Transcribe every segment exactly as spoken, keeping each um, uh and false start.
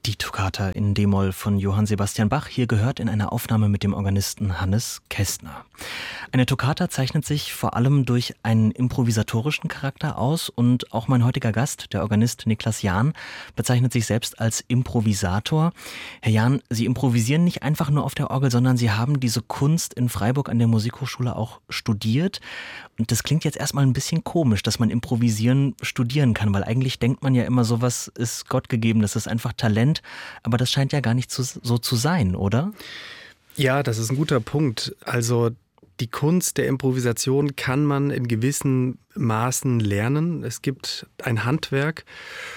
Die Toccata in d-Moll von Johann Sebastian Bach, hier gehört in einer Aufnahme mit dem Organisten Hannes Kästner. Eine Toccata zeichnet sich vor allem durch einen improvisatorischen Charakter aus und auch mein heutiger Gast, der Organist Niklas Jahn, bezeichnet sich selbst als Improvisator. Herr Jahn, Sie improvisieren nicht einfach nur auf der Orgel, sondern Sie haben diese Kunst in Freiburg an der Musikhochschule auch studiert. Und das klingt jetzt erstmal ein bisschen komisch, dass man improvisieren studieren kann, weil eigentlich denkt man ja immer, sowas ist Gott gegeben, das ist einfach Talent. Aber das scheint ja gar nicht zu, so zu sein, oder? Ja, das ist ein guter Punkt. Also die Kunst der Improvisation kann man in gewissen Maßen lernen. Es gibt ein Handwerk.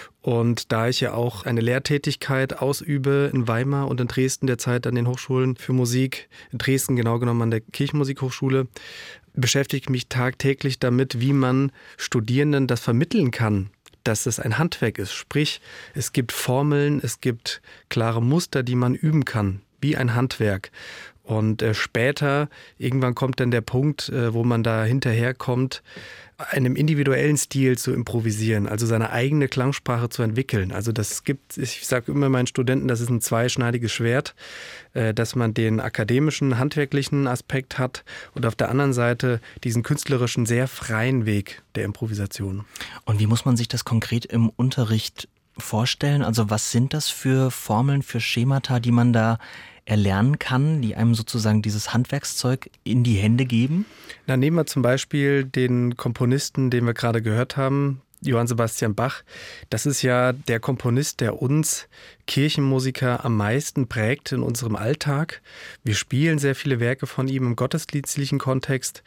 Und da ich ja auch eine Lehrtätigkeit ausübe in Weimar und in Dresden derzeit an den Hochschulen für Musik, in Dresden genau genommen an der Kirchenmusikhochschule, beschäftige ich mich tagtäglich damit, wie man Studierenden das vermitteln kann, dass es ein Handwerk ist. Sprich, es gibt Formeln, es gibt klare Muster, die man üben kann, wie ein Handwerk. Und äh, später, irgendwann kommt dann der Punkt, äh, wo man da hinterherkommt, einem individuellen Stil zu improvisieren, also seine eigene Klangsprache zu entwickeln. Also das gibt, ich sage immer meinen Studenten, das ist ein zweischneidiges Schwert, äh, dass man den akademischen, handwerklichen Aspekt hat und auf der anderen Seite diesen künstlerischen, sehr freien Weg der Improvisation. Und wie muss man sich das konkret im Unterricht vorstellen? Also was sind das für Formeln, für Schemata, die man da erlernen kann, die einem sozusagen dieses Handwerkszeug in die Hände geben? Na, nehmen wir zum Beispiel den Komponisten, den wir gerade gehört haben, Johann Sebastian Bach. Das ist ja der Komponist, der uns Kirchenmusiker am meisten prägt in unserem Alltag. Wir spielen sehr viele Werke von ihm im gottesdienstlichen Kontext.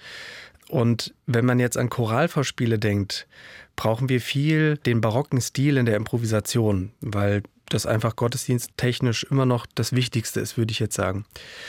Und wenn man jetzt an Choralvorspiele denkt, brauchen wir viel den barocken Stil in der Improvisation, weil das einfach gottesdiensttechnisch immer noch das Wichtigste ist, würde ich jetzt sagen.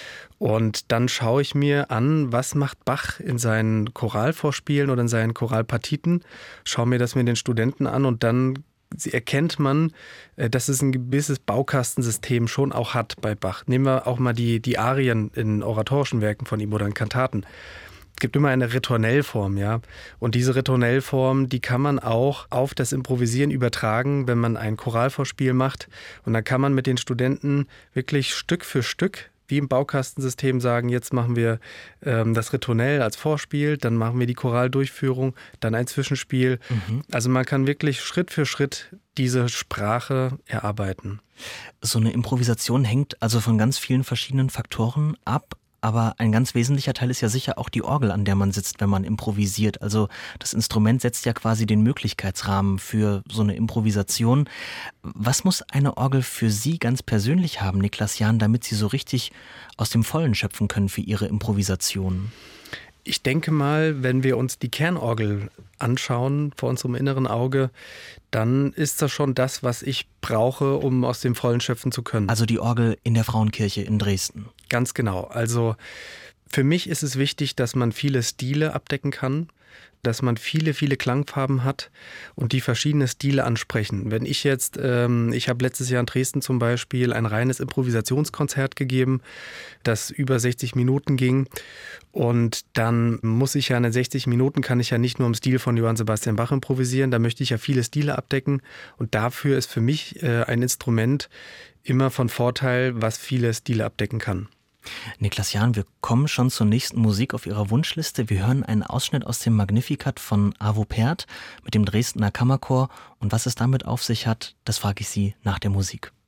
Und dann schaue ich mir an, was macht Bach in seinen Choralvorspielen oder in seinen Choralpartiten, schaue mir das mit den Studenten an und dann erkennt man, dass es ein gewisses Baukastensystem schon auch hat bei Bach. Nehmen wir auch mal die, die Arien in oratorischen Werken von ihm oder in Kantaten. Es gibt immer eine Ritornellform, ja. Und diese Ritornellform, die kann man auch auf das Improvisieren übertragen, wenn man ein Choralvorspiel macht. Und dann kann man mit den Studenten wirklich Stück für Stück, wie im Baukastensystem, sagen, jetzt machen wir ähm, das Ritornell als Vorspiel, dann machen wir die Choraldurchführung, dann ein Zwischenspiel. Mhm. Also man kann wirklich Schritt für Schritt diese Sprache erarbeiten. So eine Improvisation hängt also von ganz vielen verschiedenen Faktoren ab. Aber ein ganz wesentlicher Teil ist ja sicher auch die Orgel, an der man sitzt, wenn man improvisiert. Also das Instrument setzt ja quasi den Möglichkeitsrahmen für so eine Improvisation. Was muss eine Orgel für Sie ganz persönlich haben, Niklas Jahn, damit Sie so richtig aus dem Vollen schöpfen können für Ihre Improvisation? Ich denke mal, wenn wir uns die Kernorgel anschauen vor unserem inneren Auge, dann ist das schon das, was ich brauche, um aus dem Vollen schöpfen zu können. Also die Orgel in der Frauenkirche in Dresden. Ganz genau. Also für mich ist es wichtig, dass man viele Stile abdecken kann, dass man viele, viele Klangfarben hat und die verschiedene Stile ansprechen. Wenn ich jetzt, ähm, ich habe letztes Jahr in Dresden zum Beispiel ein reines Improvisationskonzert gegeben, das über sechzig Minuten ging. Und dann muss ich ja in den sechzig Minuten, kann ich ja nicht nur im Stil von Johann Sebastian Bach improvisieren, da möchte ich ja viele Stile abdecken. Und dafür ist für mich äh, ein Instrument immer von Vorteil, was viele Stile abdecken kann. Niklas Jahn, wir kommen schon zur nächsten Musik auf Ihrer Wunschliste. Wir hören einen Ausschnitt aus dem Magnificat von Arvo Pärt mit dem Dresdner Kammerchor. Und was es damit auf sich hat, das frage ich Sie nach der Musik.